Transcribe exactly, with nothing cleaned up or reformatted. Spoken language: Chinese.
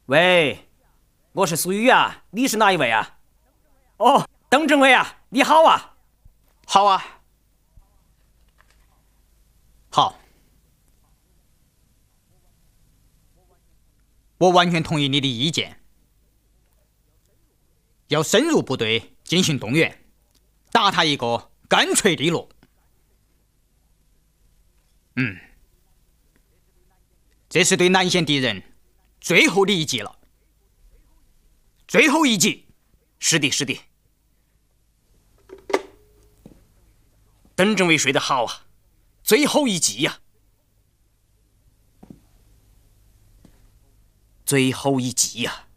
喂，我是苏雨啊，你是哪一位啊？哦，邓政委啊，你好啊。 好啊。好。我完全同意你的意见，要深入部队进行动员，打他一个干脆利落。嗯，这是对南线敌人最后的一击了。最后一击。 是的，是的。邓政委说得好啊，最后一击呀、啊，最后一击呀、啊。